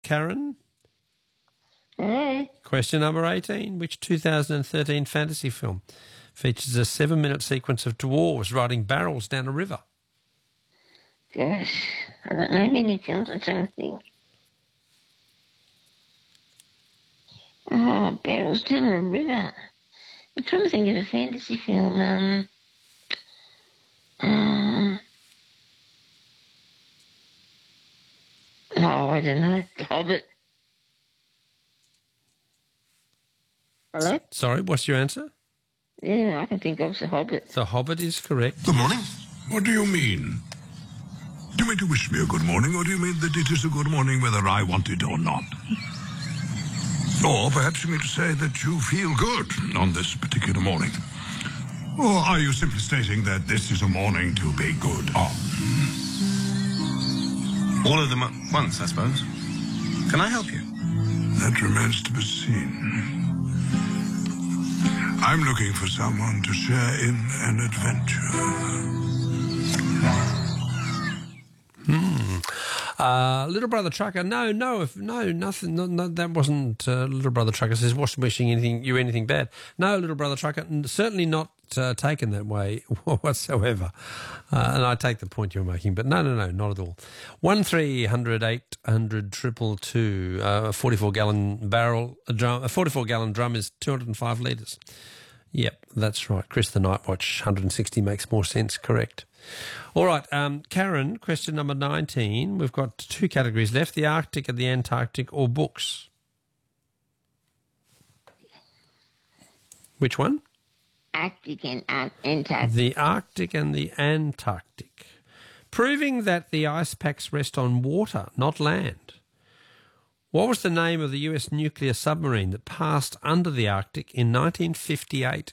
Karen. Hello. Question number 18. Which 2013 fantasy film features a 7-minute sequence of dwarves riding barrels down a river? Gosh, I don't know many films. I'm trying to think. Oh, barrels down a river. I'm trying to think of a fantasy film. Oh, I don't know. The Hobbit. Hello? Sorry, what's your answer? Yeah, I can think of The Hobbit. The Hobbit is correct. Good morning. What do you mean? Do you mean to wish me a good morning, or do you mean that it is a good morning whether I want it or not? Or perhaps you mean to say that you feel good on this particular morning? Or are you simply stating that this is a morning to be good on? All of them at once, I suppose. Can I help you? That remains to be seen. I'm looking for someone to share in an adventure. Little Brother Trucker, no, nothing. No, that wasn't Little Brother Trucker says, wishing you anything bad. No, Little Brother Trucker, certainly not taken that way whatsoever. And I take the point you're making, but no, not at all. 1300 800 222, a 44-gallon barrel, a 44-gallon drum is 205 litres. Yep, that's right. Chris the Night Watch, 160 makes more sense, correct. All right, Karen, question number 19. We've got 2 categories left, the Arctic and the Antarctic, or books. Which one? Arctic and Antarctic. The Arctic and the Antarctic. Proving that the ice packs rest on water, not land. What was the name of the US nuclear submarine that passed under the Arctic in 1958?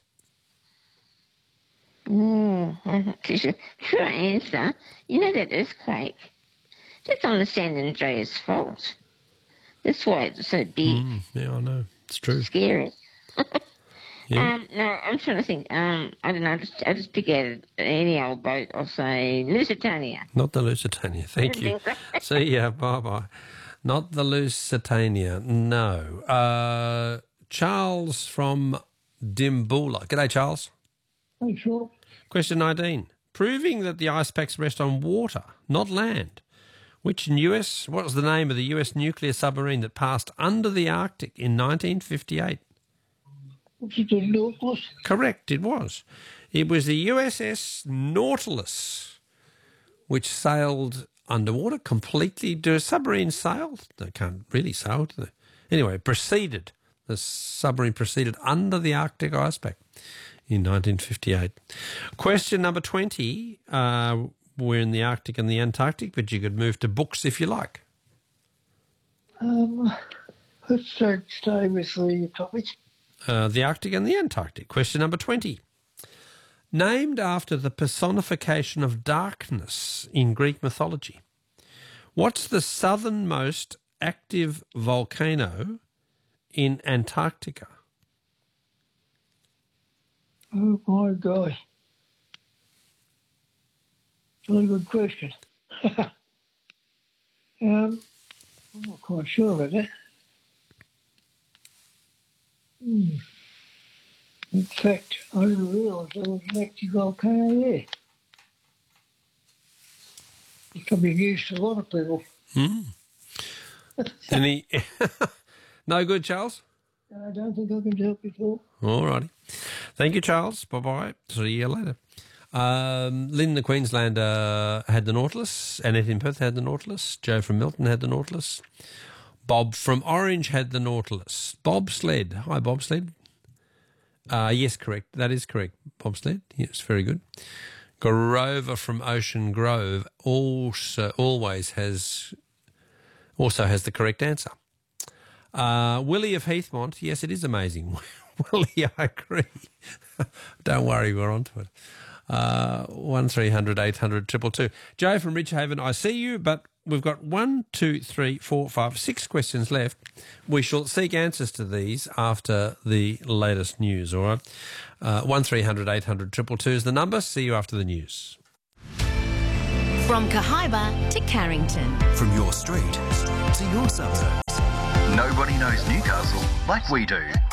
I'm not too sure answer. You know that earthquake? That's on the San Andreas Fault. That's why it's so big. Yeah, I know. It's true. Scary. Yeah. No, I'm trying to think. I don't know. I'll just pick out any old boat. I'll say Lusitania. Not the Lusitania. Thank you. See ya. Bye-bye. Not the Lusitania. No. Charles from Dimboola. G'day, Charles. Hey, sure. Question 19. Proving that the ice packs rest on water, not land. What was the name of the US nuclear submarine that passed under the Arctic in 1958? Was it the Nautilus? Correct, it was. It was the USS Nautilus, which sailed underwater completely. Do submarines sail? They can't really sail, do they? Anyway, the submarine proceeded under the Arctic ice pack in 1958. Question number 20. We're in the Arctic and the Antarctic, but you could move to books if you like. Let's stay with the topic. The Arctic and the Antarctic. Question number 20. Named after the personification of darkness in Greek mythology. What's the southernmost active volcano in Antarctica? Oh, my God. Really good question. I'm not quite sure about that. In fact, I didn't realise there was an active volcano there. It can be used to a lot of people. No good, Charles? I don't think I can help you at all. All righty. Thank you, Charles. Bye-bye. See you later. Lynn, the Queenslander, had the Nautilus. Annette in Perth had the Nautilus. Joe from Milton had the Nautilus. Bob from Orange had the Nautilus. Bobsled. Hi, Bobsled. Yes, correct. That is correct, Bobsled. Yes, very good. Grover from Ocean Grove also has the correct answer. Willie of Heathmont. Yes, it is amazing. Willie, I agree. Don't worry, we're on to it. 1300 800 222. Joe from Ridgehaven, I see you, but we've got 1, 2, 3, 4, 5, 6 questions left. We shall seek answers to these after the latest news, all right? 1300 800 222 is the number. See you after the news. From Cahaiba to Carrington. From your street to your suburb. Nobody knows Newcastle like we do.